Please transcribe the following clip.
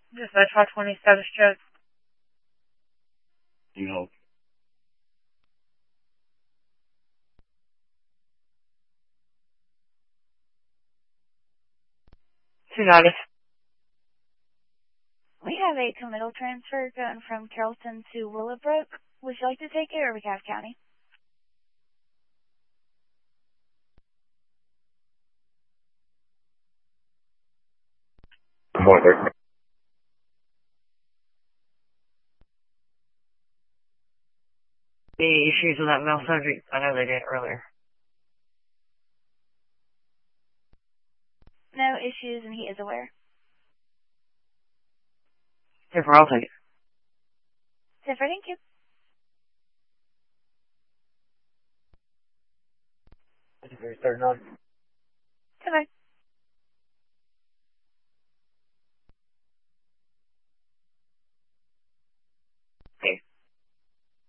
Dispatch 520 status check. You know. $290. We have a committal transfer going from Carrollton to Willowbrook. Would you like to take it or DeKalb County? Come on, there. Any issues with that male subject? I know they did earlier. No issues, and he is aware. Here, I'll take it. Different, thank you. It's very 39. Goodbye.